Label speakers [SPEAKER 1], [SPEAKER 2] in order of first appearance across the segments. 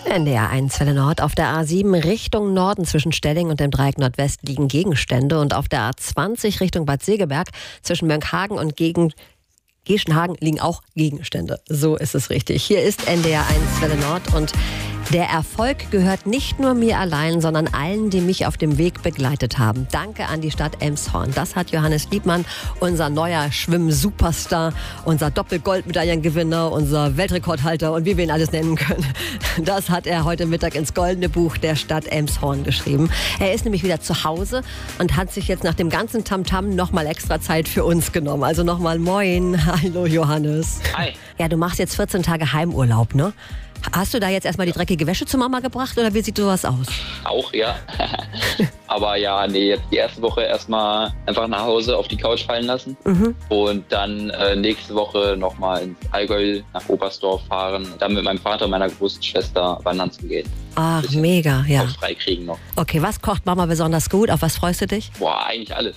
[SPEAKER 1] NDR 1 Welle Nord. Auf der A7 Richtung Norden zwischen Stelling und dem Dreieck Nordwest liegen Gegenstände. Und auf der A20 Richtung Bad Segeberg zwischen Mönckehagen und Geschenhagen liegen auch Gegenstände. So ist es richtig. Hier ist NDR 1 Welle Nord und der Erfolg gehört nicht nur mir allein, sondern allen, die mich auf dem Weg begleitet haben. Danke an die Stadt Elmshorn. Das hat Johannes Liebmann, unser neuer Schwimm-Superstar, unser Doppel-Goldmedaillengewinner, unser Weltrekordhalter und wie wir ihn alles nennen können. Das hat er heute Mittag ins Goldene Buch der Stadt Elmshorn geschrieben. Er ist nämlich wieder zu Hause und hat sich jetzt nach dem ganzen Tamtam nochmal extra Zeit für uns genommen. Also nochmal moin. Hallo Johannes.
[SPEAKER 2] Hi.
[SPEAKER 1] Ja, du machst jetzt 14 Tage Heimurlaub, ne? Hast du da jetzt erstmal die dreckige Wäsche zur Mama gebracht oder wie sieht sowas aus?
[SPEAKER 2] Auch, ja. Aber ja, nee, jetzt die erste Woche erstmal einfach nach Hause auf die Couch fallen lassen. Und dann nächste Woche nochmal ins Allgäu nach Oberstdorf fahren, dann mit meinem Vater und meiner großen Schwester wandern zu gehen.
[SPEAKER 1] Ach, mega, ja.
[SPEAKER 2] Auch frei kriegen noch.
[SPEAKER 1] Okay, was kocht Mama besonders gut? Auf was freust du dich?
[SPEAKER 2] Boah, eigentlich alles.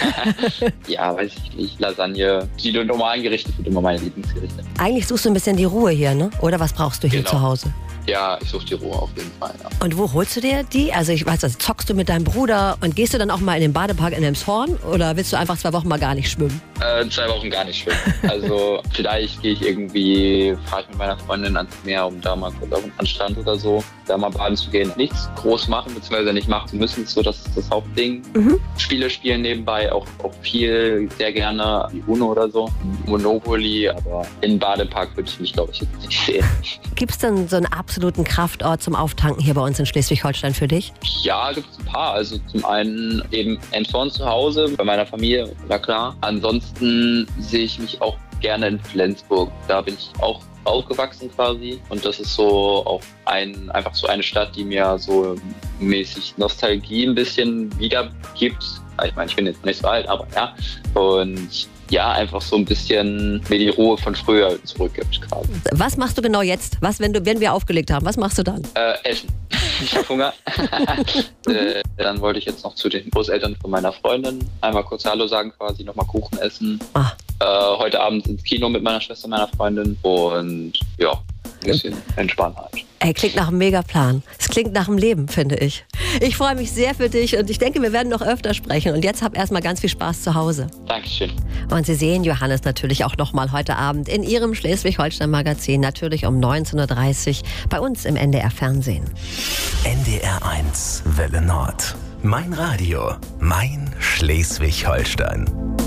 [SPEAKER 2] Ja, weiß ich nicht. Lasagne, die normalen Gerichte sind immer meine Lieblingsgerichte.
[SPEAKER 1] Eigentlich suchst du ein bisschen die Ruhe hier, ne? Oder was brauchst du hier zu Hause?
[SPEAKER 2] Ja, ich suche die Ruhe auf jeden Fall. Ja.
[SPEAKER 1] Und wo holst du dir die? Also ich weiß, zockst du mit deinem Bruder und gehst du dann auch mal in den Badepark in Elmshorn oder willst du einfach 2 Wochen mal gar nicht schwimmen?
[SPEAKER 2] 2 Wochen gar nicht schwimmen. Also vielleicht gehe ich irgendwie, fahre ich mit meiner Freundin ans Meer, um da mal kurz auf den Strand oder so, da mal baden zu gehen. Nichts groß machen, beziehungsweise nicht machen zu müssen, so das ist das Hauptding. Spiele spielen nebenbei, auch viel, sehr gerne, wie Uno oder so. Monopoly, aber in den Badepark würde ich mich, glaube ich, jetzt nicht sehen.
[SPEAKER 1] Gibt es denn so einen absoluten Kraftort zum Auftanken hier bei uns in Schleswig-Holstein für dich?
[SPEAKER 2] Ja, gibt es ein paar. Also zum einen eben Elmshorn zu Hause, bei meiner Familie, na klar. Ansonsten sehe ich mich auch gerne in Flensburg. Da bin ich auch aufgewachsen quasi. Und das ist so auch einfach so eine Stadt, die mir so mäßig Nostalgie ein bisschen wiedergibt. Ich meine, ich bin jetzt nicht so alt, aber ja. Und ja, einfach so ein bisschen mir die Ruhe von früher zurückgibt quasi.
[SPEAKER 1] Was machst du genau jetzt? Wenn wir aufgelegt haben, was machst du dann?
[SPEAKER 2] Essen. Ich habe Hunger. Dann wollte ich jetzt noch zu den Großeltern von meiner Freundin einmal kurz Hallo sagen quasi, nochmal Kuchen essen. Heute Abend ins Kino mit meiner Schwester und meiner Freundin und ja, ein bisschen entspannen halt.
[SPEAKER 1] Ey, klingt nach einem Megaplan. Es klingt nach einem Leben, finde ich. Ich freue mich sehr für dich und ich denke, wir werden noch öfter sprechen. Und jetzt hab erstmal ganz viel Spaß zu Hause.
[SPEAKER 2] Dankeschön.
[SPEAKER 1] Und Sie sehen Johannes natürlich auch nochmal heute Abend in Ihrem Schleswig-Holstein-Magazin, natürlich um 19.30 Uhr bei uns im NDR Fernsehen.
[SPEAKER 3] NDR 1 Welle Nord. Mein Radio, mein Schleswig-Holstein.